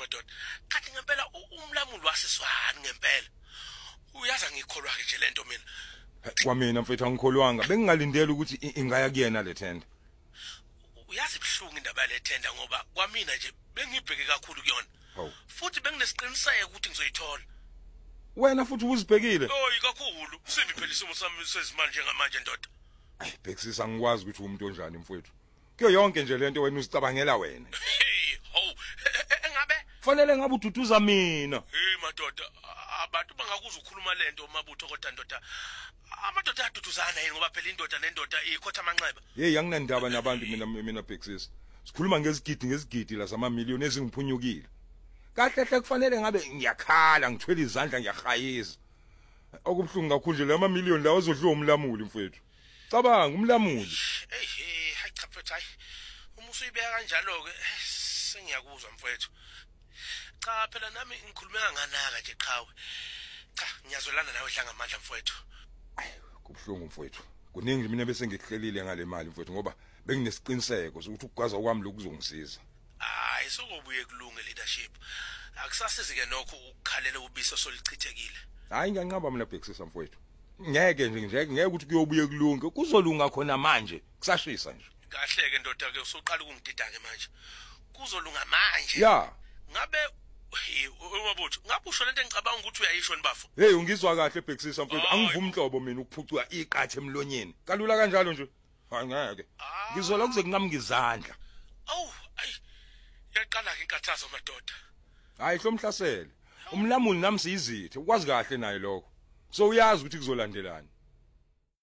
madoda. Kanti ngempela umlamuli wasiswani ngempela. Uyaza ngikholwa ke nje lento mina. Kwamina mfethu angikholwanga bengingalindela ukuthi ingaya kuyena le tender. Uyazi ibhlungu indaba le tender ngoba kwamina nje bengibheke kakhulu kuyona. Futhi benginesiqiniseko ukuthi ngizoyithola. Wena futhi uzibhekile? Oyi kakhulu. Sibi phela isimo sami sezimali njengamanje ndoda. Bhekisisa ngikwazi ukuthi umuntu onjani mfowethu. Kuyo yonke nje lento wena usicabangela wena. Engabe kufanele ngabe ududuza mina. Madoda abantu bangakuza ukukhuluma lento mabutho kodwa ndoda amadoda aduduzana yini ngoba phela indoda nendoda ikhotha amanxeba. Anginandaba nabantu mina bhekisisa. Sikhuluma ngezigidi la zamamiliyoni ezingiphunyukile. Kahle hle kufanele ngabe ngiyakhala ngithwele izandla ngiyahayiza. Okubhlungu kakhulu nje lama miliyoni lawo azodliwa umlamuli mfowethu. Cabanga umlamuli. Hayi cha mfethu hayi. Uma usuyibeka kanjalo ke sengiyakuzwa mfowethu. Cha phela nami ngikhulumeka nganaka nje qhawe. Cha ngiyazolana nawe dlanga amandla mfowethu. Kubhlungu mfowethu. Kuningi mina bese ngikuhlelile ngale mali mfowethu ngoba benginesiqiniseko sokuthi ukugwaza kwami lokuzongisiza. Hayi sokubuye kulunge leadership. Akusasizi ke nokho ukukhalela ubiso solichithekile. Hayi ngiyanqaba mina bhekisisa mfowethu. Ngeke ukuthi kuyobuye kulunge kuzolunga khona manje kusashisa nje. Kahle ke ndoda ke usoqala ukungidida ke manje. Kuzolunga manje. Ya. Ngabe umabutho ngabe usho lento engicabanga ukuthi uyayisho nibafu. Ungizwa kahle bhekisisa mfowethu angivumi inhlobo mina ukuphucwa iqathe emlonyeni. Kalula kanjalo nje. Hayi ngeke. Ngizola kuze kunqamuka izandla. Ayi. Yaqala ke inkathazo madoda. Hayi hlomhlasele. Umlamuli nami siyizithe ukwazi kahle naye lokho. So uyazi ukuthi kuzolandelana.